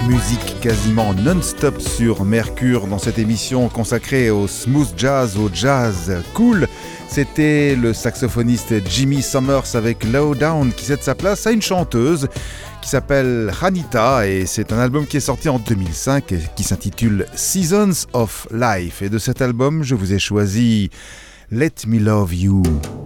Musique quasiment non-stop sur Mercure dans cette émission consacrée au smooth jazz, au jazz cool. C'était le saxophoniste Jimmy Summers avec Low Down qui cède sa place à une chanteuse qui s'appelle Anita et c'est un album qui est sorti en 2005 et qui s'intitule Seasons of Life. Et de cet album, je vous ai choisi Let Me Love You.